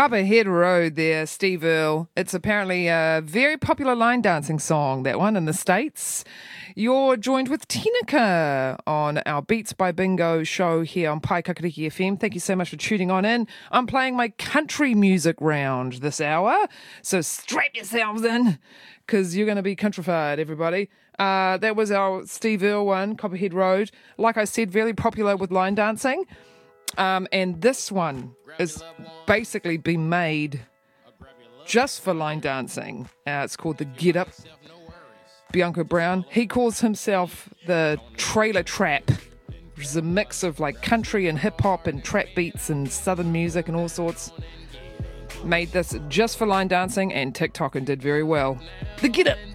Copperhead Road there, Steve Earle. It's apparently a very popular line dancing song, that one, in the States. You're joined with Tinaka on our Beats by Bingo show here on Paikakariki FM. Thank you so much for tuning on in. I'm playing my country music round this hour, so strap yourselves in, because you're going to be countrified, everybody. That was our Steve Earle one, Copperhead Road. Like I said, very popular with line dancing. And this one is basically been made just for line dancing. It's called the Get Up. Bianca Brown, he calls himself the Trailer Trap, which is a mix of like country and hip hop and trap beats and southern music and all sorts. Made this just for line dancing and TikTok and did very well. The Get Up.